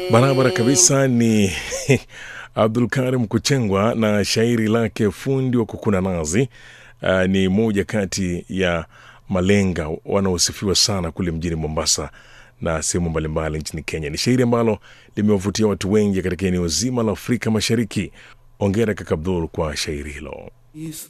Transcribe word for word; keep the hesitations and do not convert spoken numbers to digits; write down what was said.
Barabara kabisa ni Abdul Karim Kuchengwa na shairi lake fundi wa kukuna nazi. Uh, ni moja kati ya malenga wanaosifiwa sana kule mjini Mombasa na sehemu mbalimbali nchini Kenya. Ni shairi ambalo limewavutia watu wengi katika eneo zima la Afrika Mashariki. Hongera kaka Abdul kwa shairi hilo. If